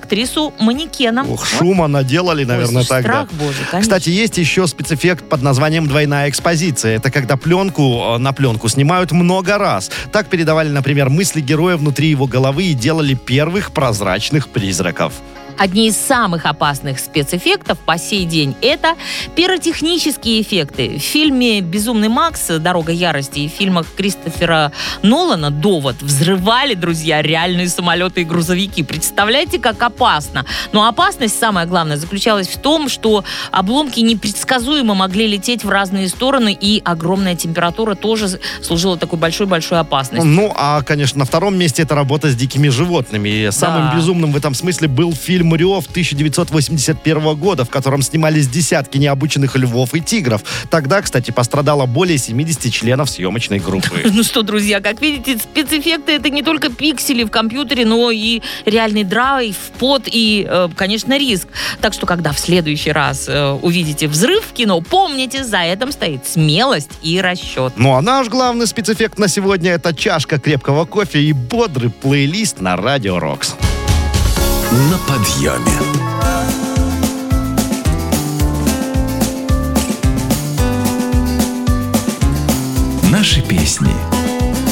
актрису манекеном. Ух, шума наделали, наверное, тогда. Страх божий, конечно. Кстати, есть еще спецэффект под названием «двойная экспозиция». Это когда пленку на пленку снимают много раз. Так передавали, например, мысли героя внутри его головы и делали первых прозрачных призраков. Одни из самых опасных спецэффектов по сей день – это пиротехнические эффекты. В фильме «Безумный Макс. Дорога ярости» и в фильмах Кристофера Нолана «Довод» взрывали, друзья, реальные самолеты и грузовики. Представляете, как опасно? Но опасность, самое главное, заключалась в том, что обломки непредсказуемо могли лететь в разные стороны, и огромная температура тоже служила такой большой-большой опасностью. Ну, а, конечно, на втором месте это работа с дикими животными. И самым безумным в этом смысле был фильм «Рев» 1981 года, в котором снимались десятки необученных львов и тигров. Тогда, кстати, пострадало более 70 членов съемочной группы. Ну что, друзья, как видите, спецэффекты — это не только пиксели в компьютере, но и реальный драйв, пот и, конечно, риск. Так что, когда в следующий раз увидите взрыв в кино, помните, за этим стоит смелость и расчет. Ну а наш главный спецэффект на сегодня — это чашка крепкого кофе и бодрый плейлист на Радио Рокс. На подъеме. Наши песни.